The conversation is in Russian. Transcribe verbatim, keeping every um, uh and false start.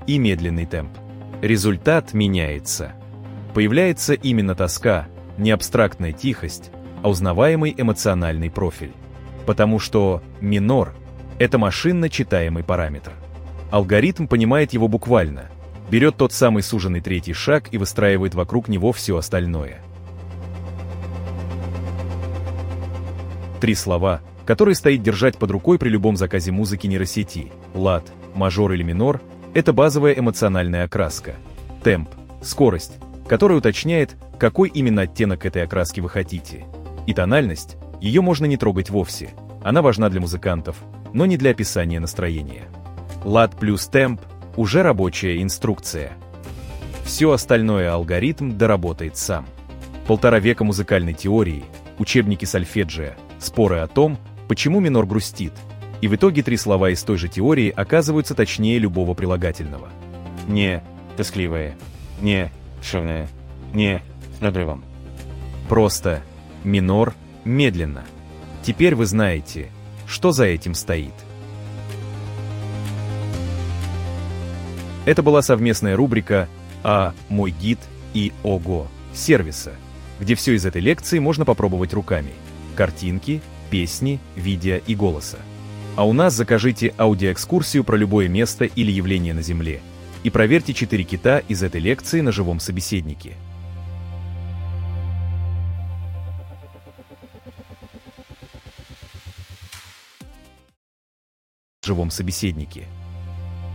и медленный темп. Результат меняется. Появляется именно тоска, не абстрактная тихость, а узнаваемый эмоциональный профиль. Потому что минор — это машинно читаемый параметр. Алгоритм понимает его буквально, берет тот самый суженный третий шаг и выстраивает вокруг него все остальное. Три слова, которые стоит держать под рукой при любом заказе музыки нейросети: лад, мажор или минор — это базовая эмоциональная окраска. Темп — скорость, которая уточняет, какой именно оттенок этой окраски вы хотите. И тональность — ее можно не трогать вовсе, она важна для музыкантов, но не для описания настроения. Лад плюс темп — уже рабочая инструкция. Все остальное алгоритм доработает сам. Полтора века музыкальной теории, учебники сольфеджио, споры о том, почему минор грустит, и в итоге три слова из той же теории оказываются точнее любого прилагательного. Не тоскливое, не шумное, не с надрывом. Просто минор медленно. Теперь вы знаете, что за этим стоит. Это была совместная рубрика «А мой гид» и «Ого» сервиса, где все из этой лекции можно попробовать руками. Картинки, песни, видео и голоса. А у нас закажите аудиоэкскурсию про любое место или явление на Земле и проверьте четыре кита из этой лекции на живом собеседнике. живом собеседнике.